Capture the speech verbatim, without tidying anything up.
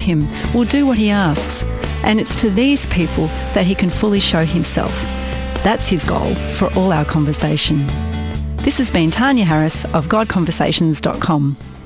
him will do what he asks, and it's to these people that he can fully show himself. That's his goal for all our conversation. This has been Tanya Harris of God Conversations dot com.